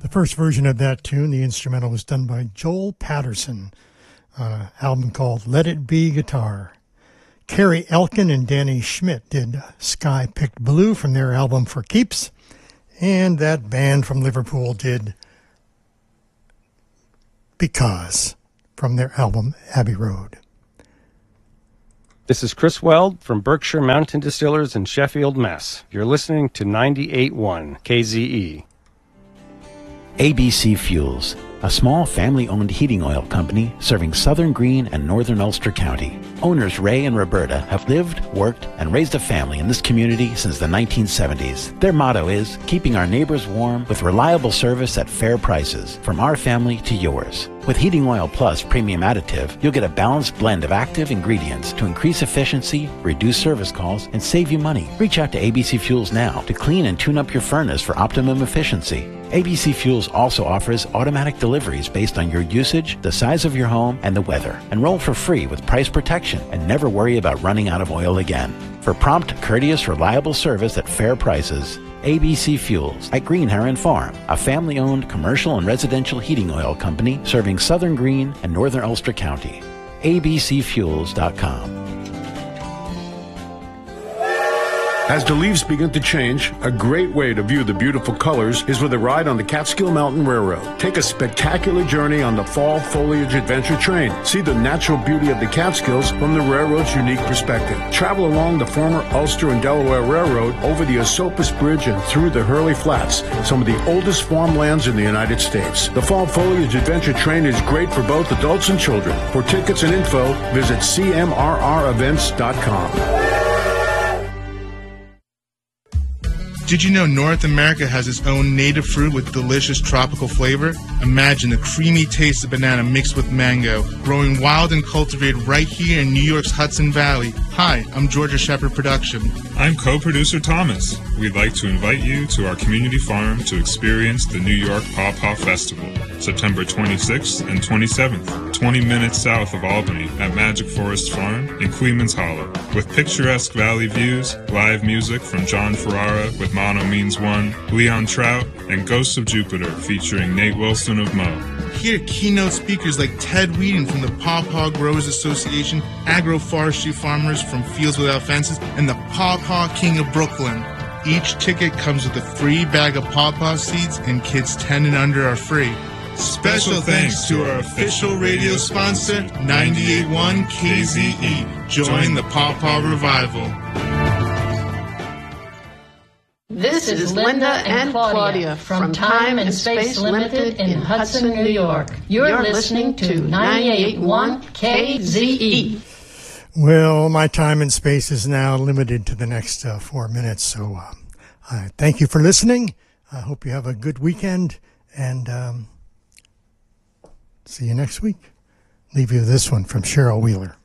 The first version of that tune, the instrumental, was done by Joel Patterson on an album called Let It Be Guitar. Carrie Elkin and Danny Schmidt did Sky Picked Blue from their album For Keeps, and that band from Liverpool did Because from their album Abbey Road. This is Chris Weld from Berkshire Mountain Distillers in Sheffield, Mass. You're listening to 98.1 KZE. ABC Fuels, a small family-owned heating oil company serving southern Greene and northern Ulster County. Owners Ray and Roberta have lived, worked, and raised a family in this community since the 1970s. Their motto is, keeping our neighbors warm with reliable service at fair prices, from our family to yours. With Heating Oil Plus Premium Additive, you'll get a balanced blend of active ingredients to increase efficiency, reduce service calls, and save you money. Reach out to ABC Fuels now to clean and tune up your furnace for optimum efficiency. ABC Fuels also offers automatic deliveries based on your usage, the size of your home, and the weather. Enroll for free with price protection and never worry about running out of oil again. For prompt, courteous, reliable service at fair prices, ABC Fuels at Green Heron Farm, a family-owned commercial and residential heating oil company serving southern Greene and northern Ulster County. abcfuels.com. As the leaves begin to change, a great way to view the beautiful colors is with a ride on the Catskill Mountain Railroad. Take a spectacular journey on the Fall Foliage Adventure Train. See the natural beauty of the Catskills from the railroad's unique perspective. Travel along the former Ulster and Delaware Railroad over the Esopus Bridge and through the Hurley Flats, some of the oldest farmlands in the United States. The Fall Foliage Adventure Train is great for both adults and children. For tickets and info, visit cmrrevents.com. Did you know North America has its own native fruit with delicious tropical flavor? Imagine the creamy taste of banana mixed with mango, growing wild and cultivated right here in New York's Hudson Valley. Hi, I'm Georgia Shepherd Production. I'm co-producer Thomas. We'd like to invite you to our community farm to experience the New York Pawpaw Festival, September 26th and 27th, 20 minutes south of Albany at Magic Forest Farm in Queeman's Hollow. With picturesque valley views, live music from John Ferrara with Mono Means One, Leon Trout, and Ghosts of Jupiter featuring Nate Wilson of Mo. Hear keynote speakers like Ted Whedon from the Pawpaw Growers Association, agroforestry farmers from Fields Without Fences, and the Pawpaw King of Brooklyn. Each ticket comes with a free bag of pawpaw seeds, and kids 10 and under are free. Special thanks to our official radio sponsor, 98.1 KZE. Join the Pawpaw Revival. This is Linda and Claudia from Time and Space Limited in Hudson, New York. You're listening to 98.1 KZE. Well, my time and space is now limited to the next 4 minutes, so I thank you for listening. I hope you have a good weekend, and see you next week. Leave you this one from Cheryl Wheeler.